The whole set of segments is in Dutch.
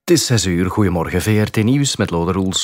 Het is 6 uur. Goedemorgen, VRT Nieuws met Lode Roels.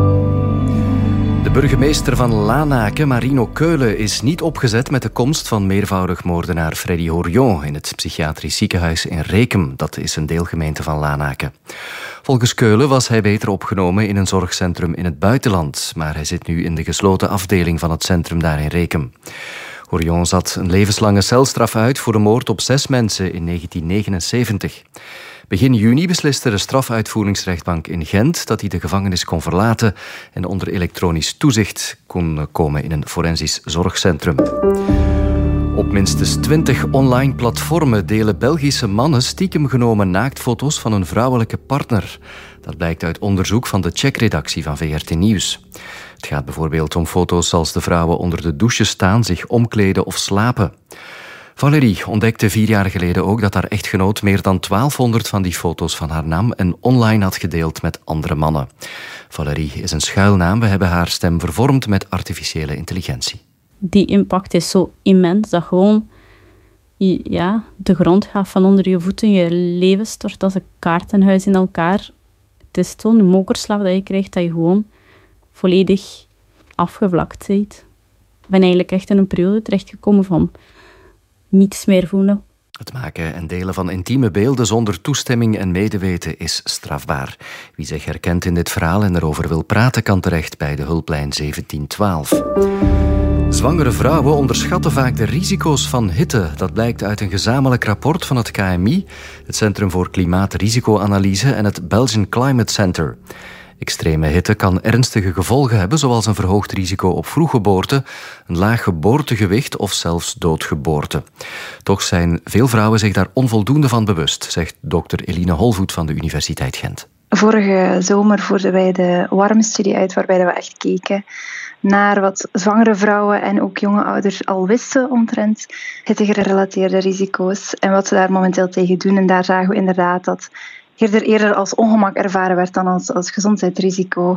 De burgemeester van Lanaken, Marino Keulen, is niet opgezet met de komst van meervoudig moordenaar Freddy Horion in het psychiatrisch ziekenhuis in Rekem. Dat is een deelgemeente van Lanaken. Volgens Keulen was hij beter opgenomen in een zorgcentrum in het buitenland, maar hij zit nu in de gesloten afdeling van het centrum daar in Rekem. Horion zat een levenslange celstraf uit voor de moord op 6 mensen in 1979. Begin juni besliste de strafuitvoeringsrechtbank in Gent dat hij de gevangenis kon verlaten en onder elektronisch toezicht kon komen in een forensisch zorgcentrum. Op minstens 20 online platformen delen Belgische mannen stiekem genomen naaktfoto's van een vrouwelijke partner. Dat blijkt uit onderzoek van de checkredactie van VRT Nieuws. Het gaat bijvoorbeeld om foto's als de vrouwen onder de douche staan, zich omkleden of slapen. Valérie ontdekte 4 jaar geleden ook dat haar echtgenoot meer dan 1200 van die foto's van haar nam en online had gedeeld met andere mannen. Valérie is een schuilnaam. We hebben haar stem vervormd met artificiële intelligentie. Die impact is zo immens dat gewoon de grond gaat van onder je voeten. Je leven stort als een kaartenhuis in elkaar. Het is zo'n mokerslag dat je krijgt dat je gewoon volledig afgevlakt bent. Ik ben eigenlijk echt in een periode terechtgekomen van niets meer voelen. Het maken en delen van intieme beelden zonder toestemming en medeweten is strafbaar. Wie zich herkent in dit verhaal en erover wil praten, kan terecht bij de hulplijn 1712. Zwangere vrouwen onderschatten vaak de risico's van hitte. Dat blijkt uit een gezamenlijk rapport van het KMI, het Centrum voor Klimaatrisicoanalyse en het Belgian Climate Center. Extreme hitte kan ernstige gevolgen hebben, zoals een verhoogd risico op vroeggeboorte, een laag geboortegewicht of zelfs doodgeboorte. Toch zijn veel vrouwen zich daar onvoldoende van bewust, zegt dokter Eline Holvoet van de Universiteit Gent. Vorige zomer voerden wij de warmstudie uit, waarbij we echt keken naar wat zwangere vrouwen en ook jonge ouders al wisten omtrent hittegerelateerde risico's en wat ze daar momenteel tegen doen. En daar zagen we inderdaad dat eerder als ongemak ervaren werd dan als gezondheidsrisico.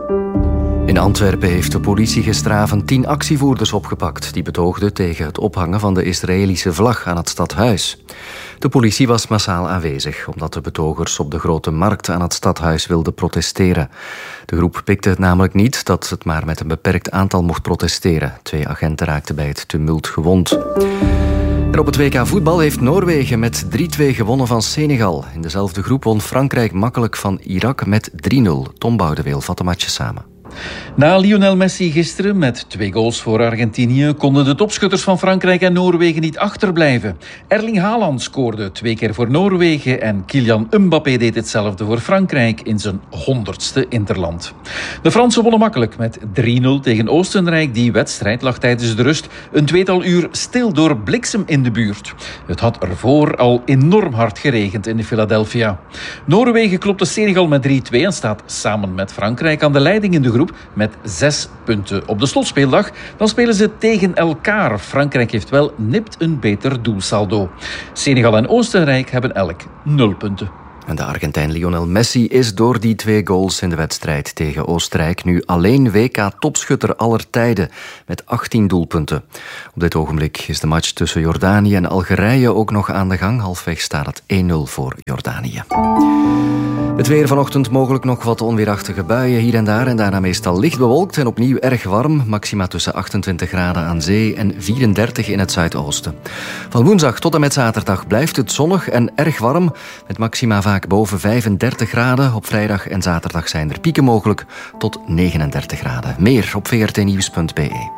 In Antwerpen heeft de politie gisteravond 10 actievoerders opgepakt die betoogden tegen het ophangen van de Israëlische vlag aan het stadhuis. De politie was massaal aanwezig, omdat de betogers op de Grote Markt aan het stadhuis wilden protesteren. De groep pikte het namelijk niet dat het maar met een beperkt aantal mocht protesteren. 2 agenten raakten bij het tumult gewond. En op het WK voetbal heeft Noorwegen met 3-2 gewonnen van Senegal. In dezelfde groep won Frankrijk makkelijk van Irak met 3-0. Tom Boudeweel vat de matches samen. Na Lionel Messi gisteren met 2 goals voor Argentinië konden de topschutters van Frankrijk en Noorwegen niet achterblijven. Erling Haaland scoorde 2 keer voor Noorwegen en Kylian Mbappé deed hetzelfde voor Frankrijk in zijn 100ste interland. De Fransen wonnen makkelijk met 3-0 tegen Oostenrijk. Die wedstrijd lag tijdens de rust een 2-tal uur stil door bliksem in de buurt. Het had ervoor al enorm hard geregend in Philadelphia. Noorwegen klopte Senegal met 3-2 en staat samen met Frankrijk aan de leiding in de groep met 6 punten. Op de slotspeeldag dan spelen ze tegen elkaar. Frankrijk heeft wel nipt een beter doelsaldo. Senegal en Oostenrijk hebben elk 0 punten. En de Argentijn Lionel Messi is door die 2 goals in de wedstrijd tegen Oostenrijk nu alleen WK-topschutter aller tijden met 18 doelpunten. Op dit ogenblik is de match tussen Jordanië en Algerije ook nog aan de gang. Halfweg staat het 1-0 voor Jordanië. Het weer vanochtend mogelijk nog wat onweerachtige buien hier en daar en daarna meestal licht bewolkt en opnieuw erg warm. Maxima tussen 28 graden aan zee en 34 in het zuidoosten. Van woensdag tot en met zaterdag blijft het zonnig en erg warm met maxima vaak boven 35 graden. Op vrijdag en zaterdag zijn er pieken mogelijk tot 39 graden. Meer op vrtnieuws.be.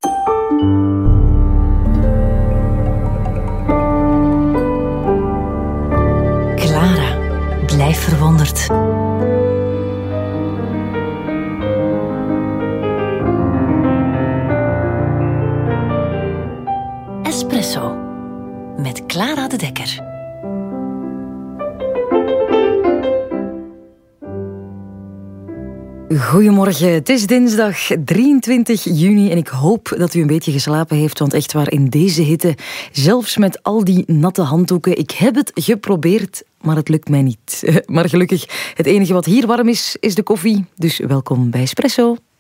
Clara, blijf verwonderd. Espresso met Clara de Dekker. Goedemorgen, het is dinsdag 23 juni en ik hoop dat u een beetje geslapen heeft, want echt waar, in deze hitte, zelfs met al die natte handdoeken, ik heb het geprobeerd, maar het lukt mij niet. Maar gelukkig, het enige wat hier warm is, is de koffie, dus welkom bij Espresso.